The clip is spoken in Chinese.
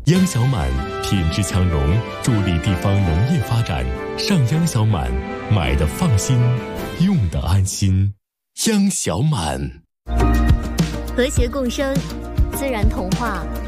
央小满品质强农，助力地方农业发展。上央小满，买的放心，用的安心。央小满， 和谐共生，自然童话